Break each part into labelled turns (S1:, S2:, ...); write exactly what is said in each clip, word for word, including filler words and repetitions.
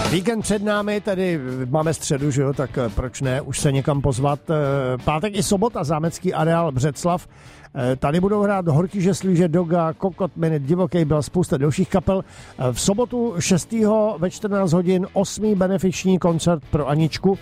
S1: Víkend před námi, tady máme středu, že jo, tak proč ne, už se někam pozvat. Pátek i sobota, zámecký areál Břeclav. Tady budou hrát Hortíže, Slíže, Doga, Kokot, Minute, Divoký byl, spousta dalších kapel. V sobotu šestého ve čtrnáct hodin osmý benefiční koncert pro Aničku.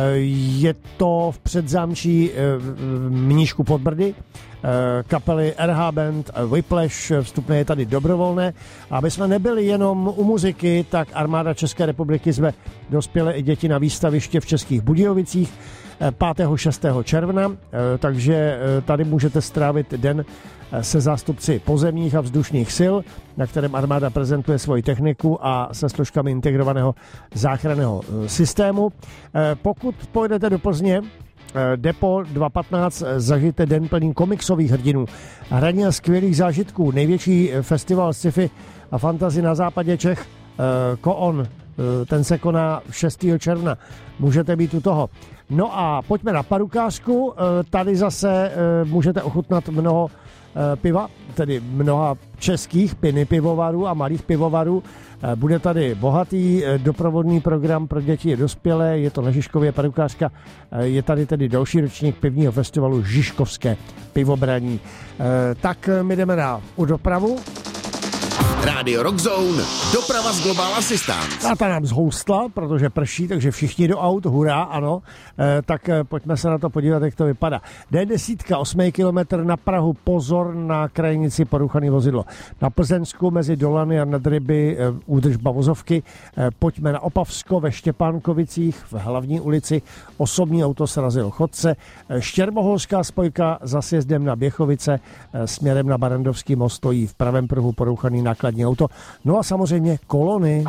S1: Je to v předzámčí Mníšku pod Brdy. Kapely R H Band, Whiplash, vstupné je tady dobrovolné. Aby jsme nebyli jenom u muziky, tak Armáda České republiky zve dospělé i děti na výstaviště v Českých Budějovicích pátého šestého června, takže tady můžete strávit den se zástupci pozemních a vzdušných sil, na kterém armáda prezentuje svoji techniku a se složkami integrovaného záchranného systému. Pokud pojedete do Plzně, Depo dva patnáct, zažijte den plný komiksových hrdinů, hraní a skvělých zážitků, největší festival sci-fi a fantasy na západě Čech, Koon, ten se koná šestého června, můžete být u toho. No a pojďme na Parukářku, tady zase můžete ochutnat mnoho piva, tedy mnoha českých piny pivovarů a malých pivovarů. Bude tady bohatý doprovodný program pro děti a dospělé, je to na Žižkově Parukářka, je tady tedy další ročník pivního festivalu Žižkovské pivobraní. Tak my jdeme na u dopravu.
S2: Rádio Rockzone, doprava z Global Assistance.
S1: A ta nám zhoustla, protože prší, takže všichni do aut, hurá, ano. E, tak e, pojďme se na to podívat, jak to vypadá. D deset, osmý kilometr na Prahu, pozor na krajnici poruchaný vozidlo. Na Plzeňsku mezi Dolany a Nadryby e, údržba vozovky. E, pojďme na Opavsko ve Štěpánkovicích v hlavní ulici. Osobní auto srazilo chodce. E, Štěrboholská spojka za sjezdem na Běchovice e, směrem na Barandovský most stojí v pravém pruhu poruchaný nákladní auto. No a samozřejmě kolony.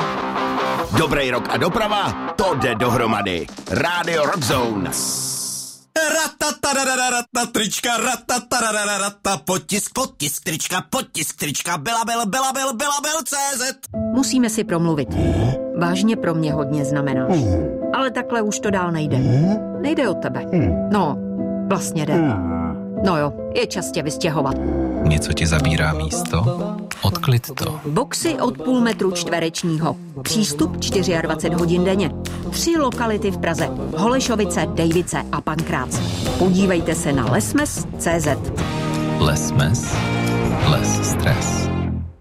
S2: Dobrý rok a doprava, to jde dohromady. Rádio Rockzone.
S3: Ratatarararata, trička, ratatarararata, potisk, potisk, trička, potisk, trička, byla, byla, byla, byla, byla, byla, C Z.
S4: Musíme si promluvit. Vážně pro mě hodně znamenáš. Ale takhle už to dál nejde. Nejde o tebe. No, vlastně jde. No jo, je čas tě vystěhovat.
S5: Něco ti zabírá místo? Odklid to.
S4: Boxy od půl metru čtverečního. Přístup dvacet čtyři hodin denně. Tři lokality v Praze. Holešovice, Dejvice a Pankrác. Podívejte se na lesmes tečka cé zet.
S5: Lesmes. Les stres.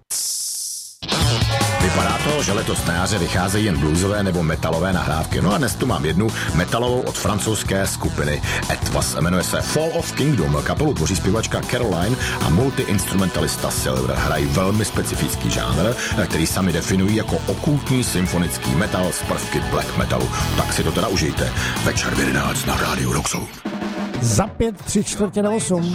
S2: Vypadá to, že letos na jaře vycházejí jen bluesové nebo metalové nahrávky. No a dnes tu mám jednu metalovou od francouzské skupiny Etwas. Jmenuje se Fall of Kingdom. Kapelu tvoří zpěvačka Caroline a multiinstrumentalista Silver. Hrají velmi specifický žánr, který sami definují jako okultní symfonický metal z prvky black metalu. Tak si to teda užijte. Večer v jedenáct na Rádiu Rockzone.
S1: Za pět, tři čtvrtě na osm.